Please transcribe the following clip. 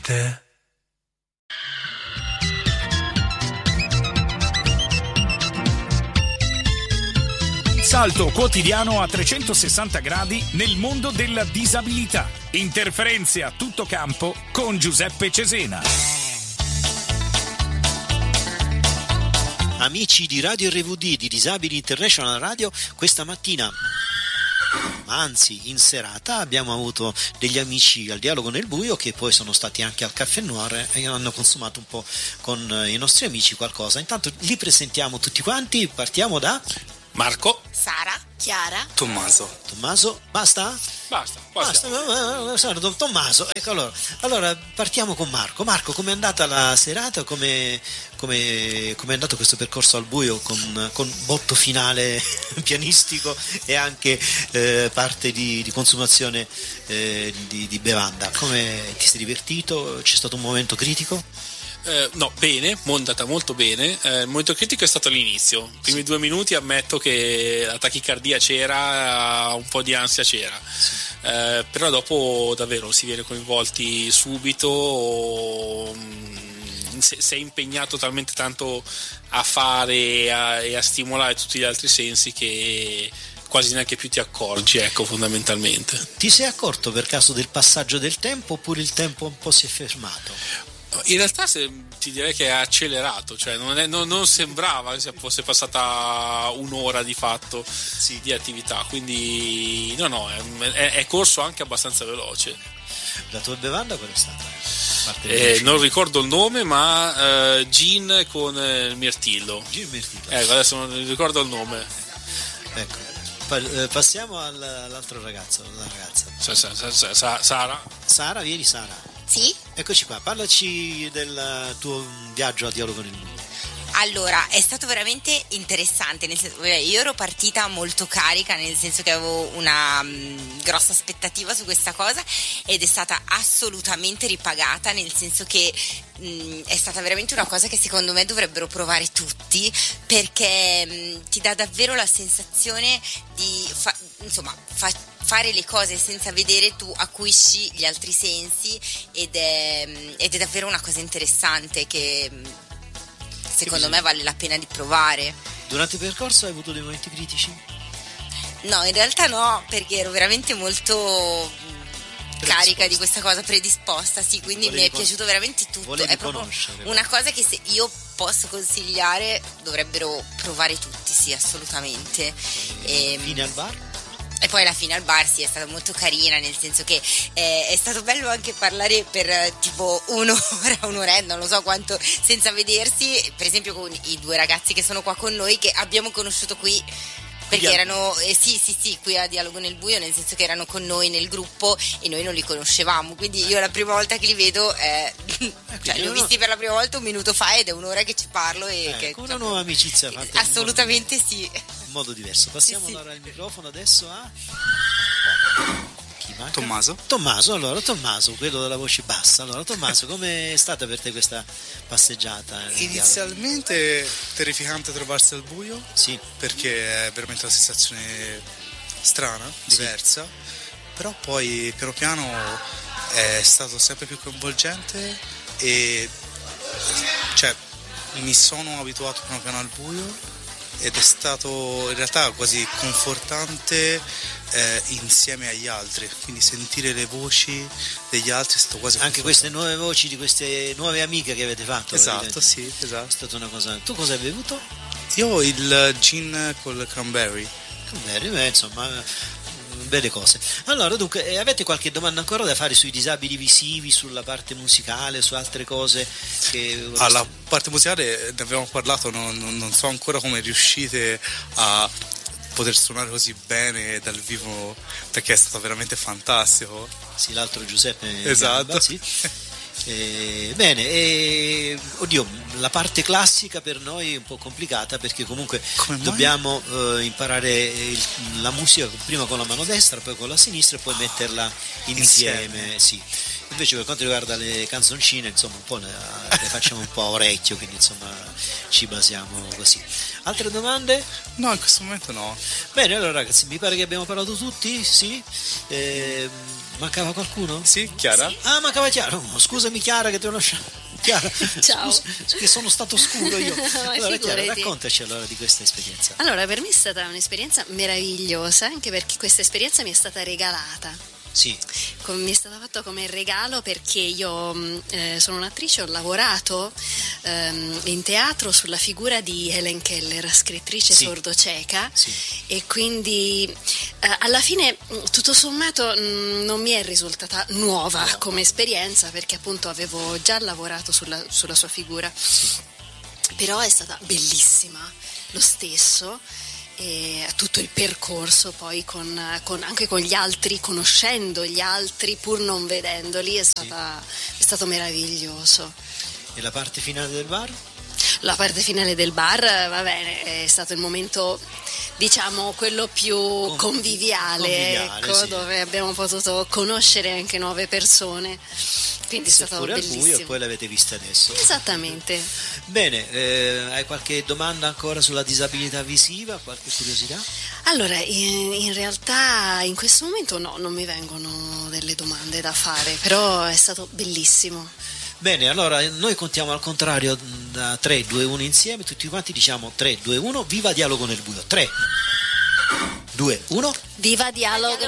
te. Salto quotidiano a 360 gradi nel mondo della disabilità. Interferenze a tutto campo con Giuseppe Cesena. Amici di Radio RVD di Disabili International Radio, questa mattina, anzi in serata, abbiamo avuto degli amici al Dialogo nel Buio che poi sono stati anche al Caffè Noir e hanno consumato un po' con i nostri amici qualcosa. Intanto li presentiamo tutti quanti, partiamo da Marco, Sara, Chiara, Tommaso. Tommaso, basta? Basta. Tommaso, ecco allora partiamo con Marco. Marco, com'è andata la serata? Com'è andato questo percorso al buio con botto finale pianistico e anche parte di consumazione di bevanda? Come ti sei divertito? C'è stato un momento critico? No, bene, è andata molto bene. Il momento critico è stato all'inizio. I primi 2 minuti ammetto che la tachicardia c'era, un po' di ansia c'era. Sì. Però dopo davvero si viene coinvolti subito. Sei impegnato talmente tanto a fare e a stimolare tutti gli altri sensi che quasi neanche più ti accorgi, ecco, fondamentalmente. Ti sei accorto per caso del passaggio del tempo oppure il tempo un po' si è fermato? In realtà ti direi che è accelerato, cioè non sembrava che fosse passata un'ora di fatto di attività, quindi no, è corso anche abbastanza veloce. La tua bevanda qual è stata? Non ricordo il nome, ma gin con il mirtillo. Adesso non ricordo il nome. Ecco, passiamo all'altro ragazzo, alla ragazza. Sara, vieni Sara. sì? Eccoci qua, parlaci del tuo viaggio a Dialogo nel Buio. Allora, è stato veramente interessante, nel senso, io ero partita molto carica, nel senso che avevo una grossa aspettativa su questa cosa ed è stata assolutamente ripagata, nel senso che è stata veramente una cosa che secondo me dovrebbero provare tutti, perché ti dà davvero la sensazione di fare le cose senza vedere, tu acquisisci gli altri sensi ed è davvero una cosa interessante che secondo me vale la pena di provare. Durante il percorso hai avuto dei momenti critici? No, in realtà no, perché ero veramente molto carica di questa cosa, predisposta, sì, quindi mi è piaciuto veramente tutto. È proprio una cosa che se io posso consigliare dovrebbero provare tutti, sì, assolutamente. Fine al bar? E poi la fine al bar sì, è stata molto carina, nel senso che è stato bello anche parlare per tipo un'ora, non lo so quanto, senza vedersi, per esempio con i 2 ragazzi che sono qua con noi, che abbiamo conosciuto qui perché erano sì, qui a Dialogo nel Buio, nel senso che erano con noi nel gruppo e noi non li conoscevamo, quindi io la prima volta che li vedo li ho visti per la prima volta un minuto fa ed è un'ora che ci parlo e una nuova amicizia fatta assolutamente sì, in modo diverso. Passiamo allora il microfono adesso a chi manca? Tommaso, allora Tommaso, quello della voce bassa. Allora Tommaso, com'è stata per te questa passeggiata? Inizialmente terrificante trovarsi al buio, sì, perché è veramente una sensazione strana, diversa, però poi piano piano è stato sempre più coinvolgente e cioè mi sono abituato piano piano al buio ed è stato in realtà quasi confortante insieme agli altri, quindi sentire le voci degli altri è stato quasi anche queste nuove voci di queste nuove amiche che avete fatto. Esatto, sì, esatto. È stata una cosa. Tu cosa hai bevuto? Io il gin col cranberry, insomma belle cose. Allora dunque, avete qualche domanda ancora da fare sui disabili visivi, sulla parte musicale, su altre cose che... Alla parte musicale ne abbiamo parlato, non so ancora come riuscite a poter suonare così bene dal vivo, perché è stato veramente fantastico. Sì, l'altro Giuseppe. Esatto. Gamba, sì. Bene, oddio, la parte classica per noi è un po' complicata, perché comunque dobbiamo imparare la musica prima con la mano destra, poi con la sinistra e poi metterla insieme. Sì. Invece per quanto riguarda le canzoncine, insomma, un po' le facciamo un po' a orecchio, quindi insomma ci basiamo così. Altre domande? No, in questo momento no. Bene, allora ragazzi, mi pare che abbiamo parlato tutti, sì? Mancava qualcuno? Sì, Chiara? Sì. Ah, mancava Chiara. Oh, scusami Chiara che ti ho lasciato. Chiara, Ciao. scusa, che sono stato scuro io. Allora Chiara, figurati. raccontaci allora di questa esperienza. Allora, per me è stata un'esperienza meravigliosa, anche perché questa esperienza mi è stata regalata. Sì, Mi è stata fatta come regalo perché io sono un'attrice, ho lavorato in teatro sulla figura di Helen Keller, scrittrice Sì. sordo-cieca, Sì. e quindi alla fine tutto sommato non mi è risultata nuova come esperienza, perché appunto avevo già lavorato sulla sua figura, però è stata bellissima lo stesso. E tutto il percorso poi anche con gli altri, conoscendo gli altri pur non vedendoli, è stato meraviglioso. e la parte finale del bar? La parte finale del bar, va bene, è stato il momento, diciamo, quello più conviviale, ecco, sì. dove abbiamo potuto conoscere anche nuove persone, quindi è stato Seppure al bellissimo. buio e poi l'avete vista adesso. Esattamente. Bene, hai qualche domanda ancora sulla disabilità visiva? Qualche curiosità? Allora, in realtà in questo momento no, non mi vengono delle domande da fare, però è stato bellissimo. Bene, allora noi contiamo al contrario da 3, 2, 1 insieme, tutti quanti diciamo 3, 2, 1, viva Dialogo nel buio. 3, 2, 1. Viva Dialogo